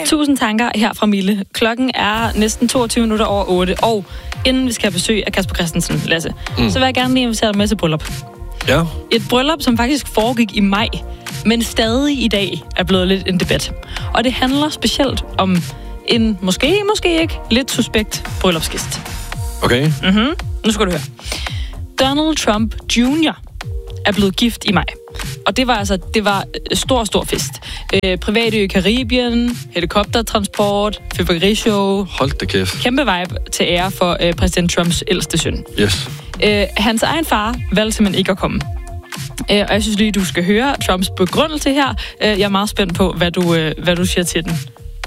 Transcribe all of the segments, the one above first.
Tusind tanker her fra Mille. Klokken er næsten 22 minutter over 8, og inden vi skal have besøg af Kasper Christensen, Lasse, så vil jeg gerne lige invitere dig med til bryllup. Ja. Et bryllup, som faktisk foregik i maj, men stadig i dag er blevet lidt en debat. Og det handler specielt om en måske ikke lidt suspekt bryllupsgæst. Okay. Nu skal du høre. Donald Trump Jr. er blevet gift i maj. Og det var stor fest. Private i Karibien, helikoptertransport, fyrværkerishow. Hold da kæft. Kæmpe vibe til ære for præsident Trumps ældste søn. Yes. Hans egen far valgte simpelthen ikke at komme. Og jeg synes lige, du skal høre Trumps begrundelse her. Jeg er meget spændt på, hvad du siger til den.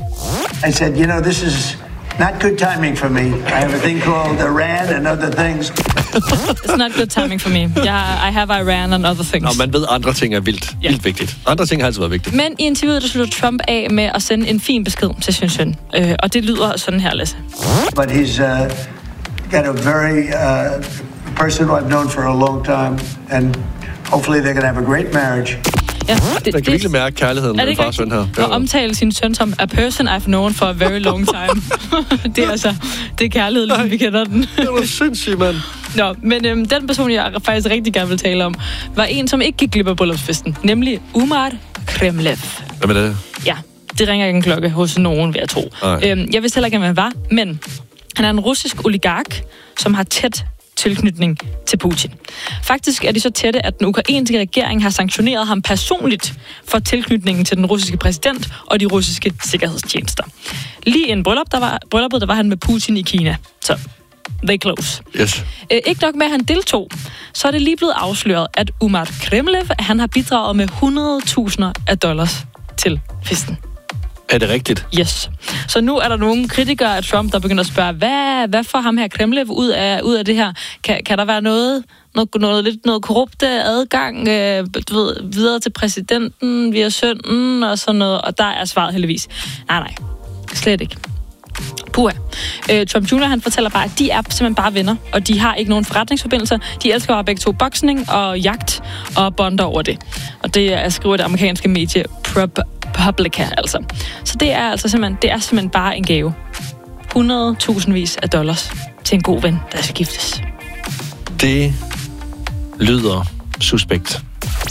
I said, this is not good timing for me. I have a thing called Iran and other things. It's not good timing for me. I have Iran and other things. Nå, man ved, andre ting er vildt vigtigt. Andre ting har altid været vigtigt. Men i interviewet, der slutter Trump af med at sende en fin besked til sin søn. Og det lyder sådan her, Lasse. But he's got a very person who I've known for a long time, and hopefully they're going to have a great marriage. Ja, man kan virkelig mærke kærligheden med far og søn her. At omtale sin søn som a person I've known for a very long time. Det er kærlighed, vi kender den. Det var sindssygt, mand. Nå, men den person, jeg faktisk rigtig gerne vil tale om, var en, som ikke gik glip af bryllupsfesten, nemlig Umar Kremlev. Hvad med det? Ja, det ringer ikke en klokke hos nogen, vil jeg tro. Jeg vidste heller ikke, hvem han var, men han er en russisk oligark, som har tæt tilknytning til Putin. Faktisk er de så tætte, at den ukrainske regering har sanktioneret ham personligt for tilknytningen til den russiske præsident og de russiske sikkerhedstjenester. Lige inden brylluppet, der var han med Putin i Kina. Så they close. Yes. Ikke nok med, at han deltog, så er det lige blevet afsløret, at Umar Kremlev, han har bidraget med $100,000 til festen. Er det rigtigt? Yes. Så nu er der nogle kritikere af Trump, der begynder at spørge, hvad får ham her Kremlev ud af det her? Kan der være noget korrupte adgang videre til præsidenten via sønnen og sådan noget? Og der er svaret heldigvis. Nej, slet ikke. Puha. Trump Jr. han fortæller bare, at de er simpelthen bare venner, og de har ikke nogen forretningsforbindelser. De elsker bare begge to boksning og jagt og bonder over det. Og det er skrevet det amerikanske medie ProPublica, altså. Så det er simpelthen bare en gave. $100,000 til en god ven, der skal giftes. Det lyder suspekt.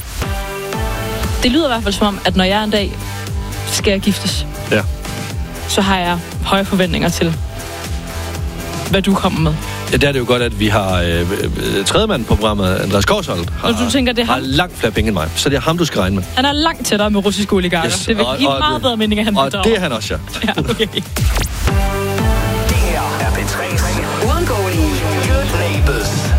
Det lyder i hvert fald som om, at når jeg en dag skal giftes, så har jeg høje forventninger til, hvad du kommer med. Ja, der er det jo godt, at vi har tredjemanden på programmet, Andreas Korsholt, har langt flere penge end mig. Så det er ham, du skal regne med. Han er langt tættere med russiske oligarker. Yes. Det vil give meget bedre mening, at han bidrager. Og det er han også, ja. Ja, okay. Det her er P3's uundgåelige Good Neighbors.